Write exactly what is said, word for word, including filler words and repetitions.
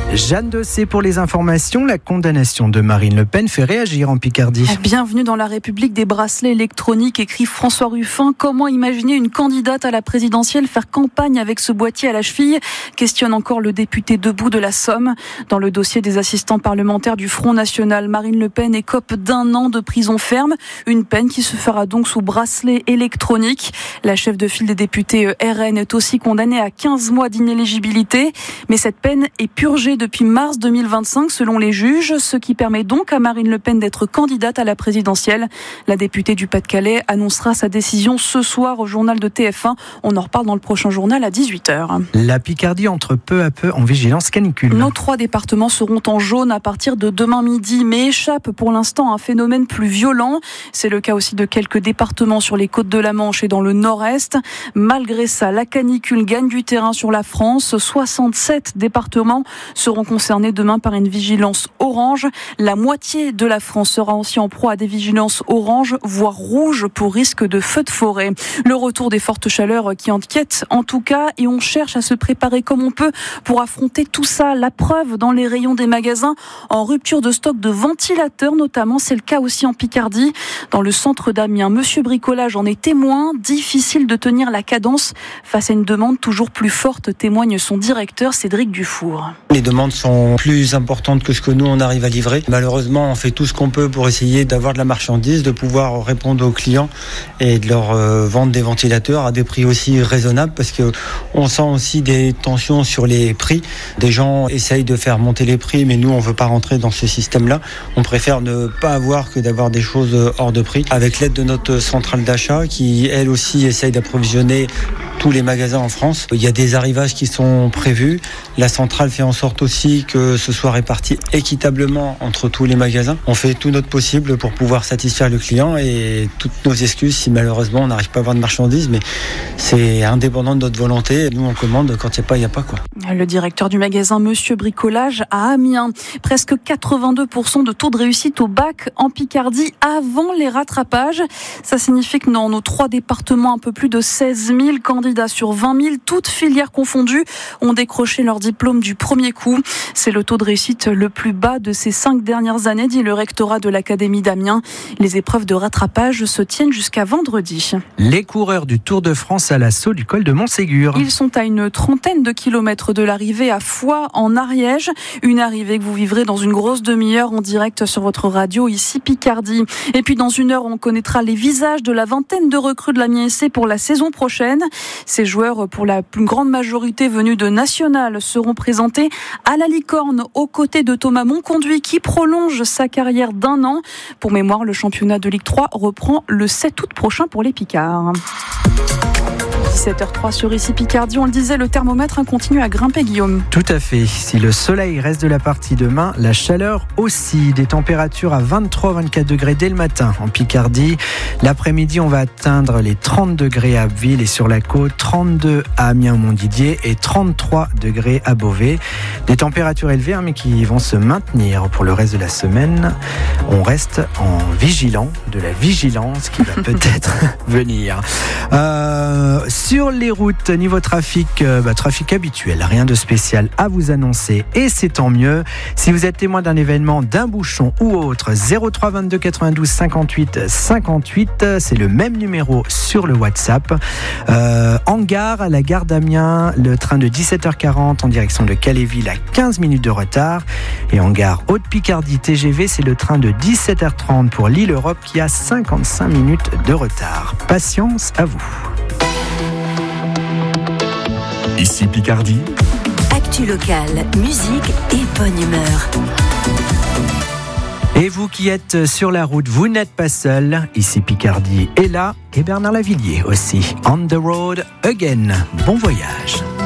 Jeanne Dossé pour les informations. La condamnation de Marine Le Pen fait réagir en Picardie. Bienvenue dans la République des bracelets électroniques, écrit François Ruffin. Comment imaginer une candidate à la présidentielle faire campagne avec ce boîtier à la cheville ? Questionne encore le député Debout de la Somme. Dans le dossier des assistants parlementaires du Front National, Marine Le Pen écope d'un an de prison ferme. Une peine qui se fera donc sous bracelet électronique. La chef de file des députés R N est aussi condamnée à quinze mois d'inéligibilité. Mais cette peine est purgée depuis mars deux mille vingt-cinq selon les juges, ce qui permet donc à Marine Le Pen d'être candidate à la présidentielle. La députée du Pas-de-Calais annoncera sa décision ce soir au journal de T F un. On en reparle dans le prochain journal à dix-huit heures. La Picardie entre peu à peu en vigilance canicule. Nos trois départements seront en jaune à partir de demain midi, mais échappent pour l'instant à un phénomène plus violent. C'est le cas aussi de quelques départements sur les côtes de la Manche et dans le nord-est. Malgré ça, la canicule gagne du terrain sur la France. soixante-sept départements seront concernés demain par une vigilance orange. La moitié de la France sera aussi en proie à des vigilances orange, voire rouge pour risque de feux de forêt. Le retour des fortes chaleurs qui inquiètent en tout cas, et on cherche à se préparer comme on peut pour affronter tout ça. La preuve dans les rayons des magasins en rupture de stock de ventilateurs notamment, c'est le cas aussi en Picardie. Dans le centre d'Amiens, Monsieur Bricolage en est témoin. Difficile de tenir la cadence face à une demande toujours plus forte, témoigne son directeur Cédric Dufour. Les demandes sont plus importantes que ce que nous on arrive à livrer. Malheureusement, on fait tout ce qu'on peut pour essayer d'avoir de la marchandise, de pouvoir répondre aux clients et de leur euh, vendre des ventilateurs à des prix aussi raisonnables, parce que on sent aussi des tensions sur les prix. Des gens essayent de faire monter les prix, mais nous on veut pas rentrer dans ce système-là. On préfère ne pas avoir que d'avoir des choses hors de prix. Avec l'aide de notre centrale d'achat, qui elle aussi essaye d'approvisionner tous les magasins en France. Il y a des arrivages qui sont prévus. La centrale fait en sorte aussi que ce soit réparti équitablement entre tous les magasins. On fait tout notre possible pour pouvoir satisfaire le client, et toutes nos excuses si malheureusement on n'arrive pas à avoir de marchandises, mais c'est indépendant de notre volonté. Nous on commande, quand il n'y a pas, il n'y a pas quoi. Le directeur du magasin Monsieur Bricolage à Amiens. Presque quatre-vingt-deux pour cent de taux de réussite au bac en Picardie avant les rattrapages. Ça signifie que dans nos trois départements, un peu plus de seize mille candidats sur vingt mille, toutes filières confondues, ont décroché leur diplôme du premier coup. C'est le taux de réussite le plus bas de ces cinq dernières années, dit le rectorat de l'Académie d'Amiens. Les épreuves de rattrapage se tiennent jusqu'à vendredi. Les coureurs du Tour de France à l'assaut du col de Montségur. Ils sont à une trentaine de kilomètres de l'arrivée à Foix en Ariège. Une arrivée que vous vivrez dans une grosse demi-heure en direct sur votre radio ici Picardie. Et puis dans une heure, on connaîtra les visages de la vingtaine de recrues de l'Amiens S C pour la saison prochaine. Ces joueurs, pour la plus grande majorité venus de National, seront présentés à la Licorne aux côtés de Thomas Monconduit qui prolonge sa carrière d'un an. Pour mémoire, le championnat de Ligue trois reprend le sept août prochain pour les Picards. dix-sept heures trois sur ici Picardie, on le disait, le thermomètre continue à grimper, Guillaume. Tout à fait. Si le soleil reste de la partie demain, la chaleur aussi. Des températures à vingt-trois à vingt-quatre degrés dès le matin en Picardie. L'après-midi, on va atteindre les trente degrés à Abbeville et sur la côte, trente-deux à Amiens-Montdidier et trente-trois degrés à Beauvais. Des températures élevées, hein, mais qui vont se maintenir pour le reste de la semaine. On reste en vigilant de la vigilance qui va peut-être venir. Euh, Sur les routes, niveau trafic, euh, bah, trafic habituel, rien de spécial à vous annoncer, et c'est tant mieux. Si vous êtes témoin d'un événement, d'un bouchon ou autre, zéro trois vingt-deux quatre-vingt-douze cinquante-huit cinquante-huit, c'est le même numéro sur le WhatsApp. Euh, en gare, à la gare d'Amiens, le train de dix-sept heures quarante en direction de Calais-Ville a quinze minutes de retard. Et en gare Haute-Picardie T G V, c'est le train de dix-sept heures trente pour Lille-Europe qui a cinquante-cinq minutes de retard. Patience à vous. Ici Picardie. Actu locale, musique et bonne humeur. Et vous qui êtes sur la route, vous n'êtes pas seul. Ici Picardie est là, et Bernard Lavillier aussi. On the road again. Bon voyage.